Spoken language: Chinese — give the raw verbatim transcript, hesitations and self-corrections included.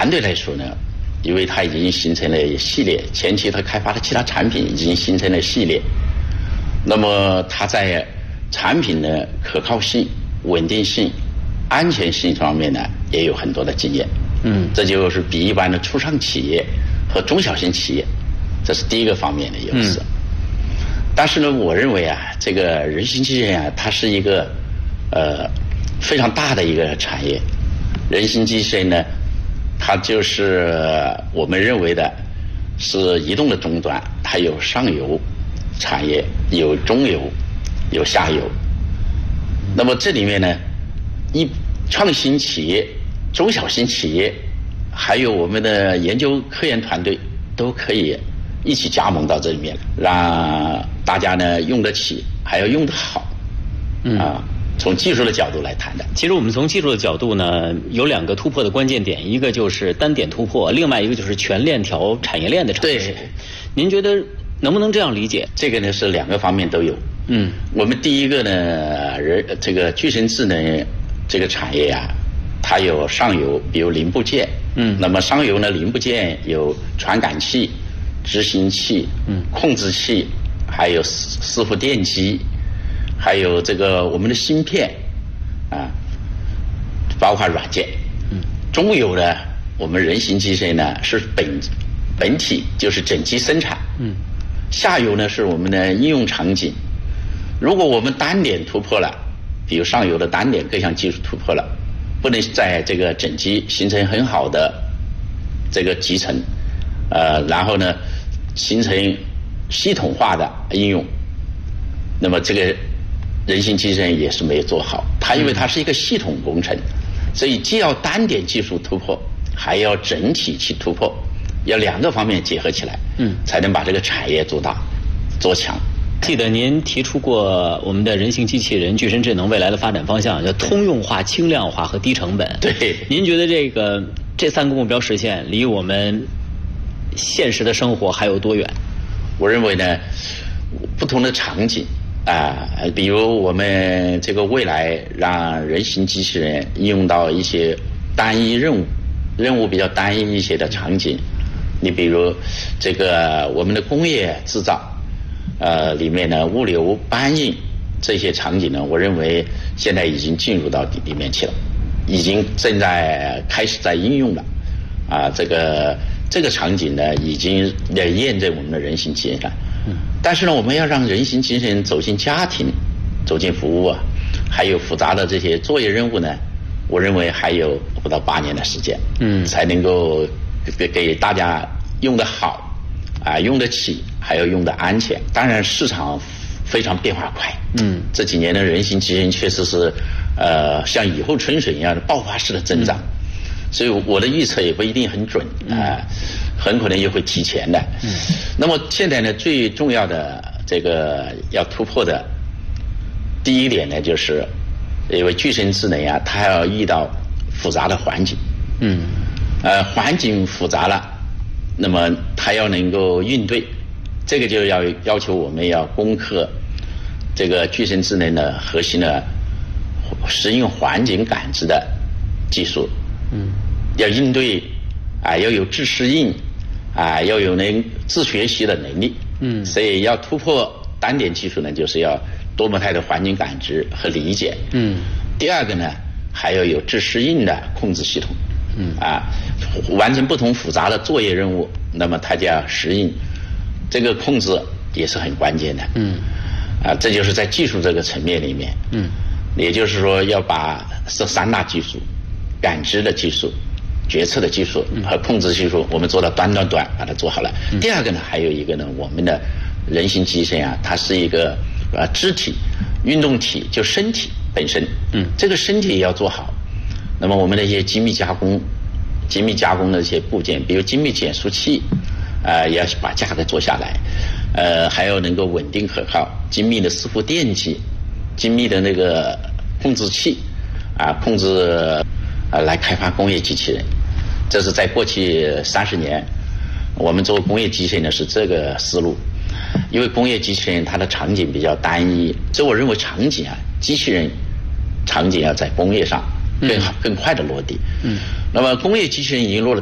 团队来说呢，因为它已经形成了系列，前期它开发的其他产品已经形成了系列，那么它在产品的可靠性、稳定性、安全性方面呢，也有很多的经验。嗯，这就是比一般的初创企业和中小型企业，这是第一个方面的优势。嗯、但是呢，我认为啊，这个人形机器人啊，它是一个呃非常大的一个产业。人形机器人呢，它就是我们认为的是移动的终端，它有上游产业，有中游，有下游。那么这里面呢，一创新企业、中小型企业，还有我们的研究科研团队，都可以一起加盟到这里面，让大家呢用得起，还要用得好。嗯啊，从技术的角度来谈的。 其实我们从技术的角度呢，有两个突破的关键点，一个就是单点突破，另外一个就是全链条产业链的成熟。 对， 您觉得能不能这样理解？ 这个呢是两个方面都有。嗯，我们第一个呢，人这个具身智能这个产业啊，它有上游，比如零部件。嗯，那么上游呢，零部件有传感器、执行器、嗯，控制器，还有伺伺服电机，还有这个我们的芯片，啊，包括软件。嗯，中游呢，我们人形机器人呢是本本体就是整机生产。嗯，下游呢是我们的应用场景。如果我们单点突破了，比如上游的单点各项技术突破了，不能在这个整机形成很好的这个集成，呃，然后呢形成系统化的应用，那么这个人形机器人也是没有做好。它因为它是一个系统工程，所以既要单点技术突破，还要整体去突破，要两个方面结合起来，嗯，才能把这个产业做大做强。 记得您提出过我们的人形机器人具身智能未来的发展方向叫通用化、轻量化和低成本。 对， 您觉得这个这三个目标实现离我们现实的生活还有多远？ 我认为呢，不同的场景啊、呃，比如我们这个未来让人形机器人应用到一些单一任务，任务比较单一一些的场景，你比如这个我们的工业制造。呃，里面呢，物流搬运这些场景呢，我认为现在已经进入到里面去了，已经正在开始在应用了。啊，这个这个场景呢，已经在验证我们的人形机器人了。嗯。但是呢，我们要让人形机器人走进家庭，走进服务啊，还有复杂的这些作业任务呢，我认为还有不到八年的时间，嗯，才能够给给大家用得好。啊，用得起，还要用得安全。当然，市场非常变化快。嗯，这几年的人形机器人确实是，呃，像雨后春笋一样的爆发式的增长。嗯、所以我的预测也不一定很准啊、呃，很可能也会提前的。嗯。那么现在呢，最重要的这个要突破的第一点呢，就是因为具身智能呀，它要遇到复杂的环境。嗯。呃，环境复杂了。那么它要能够应对，这个就要要求我们要攻克这个具身智能的核心的适应环境感知的技术。嗯，要应对啊，要有自适应啊，要有能自学习的能力。嗯，所以要突破单点技术呢，就是要多模态的环境感知和理解。嗯，第二个呢，还要有自适应的控制系统。嗯啊，完成不同复杂的作业任务，那么它就要适应，这个控制也是很关键的。嗯，啊，这就是在技术这个层面里面。嗯，也就是说要把这三大技术，感知的技术、决策的技术和控制技术，我们做到端端端把它做好了。嗯、第二个呢，还有一个呢，我们的人形机器人啊，它是一个呃肢体、运动体，就身体本身。嗯，这个身体也要做好。那么我们的一些精密加工、精密加工的一些部件，比如精密减速器，呃，也要把价格做下来，呃，还要能够稳定可靠，精密的伺服电机、精密的那个控制器，啊，控制啊来开发工业机器人。这是在过去三十年，我们做工业机器人呢是这个思路，因为工业机器人它的场景比较单一，所以我认为场景啊，机器人场景要在工业上。更好、更快的落地。嗯，那么工业机器人已经落了。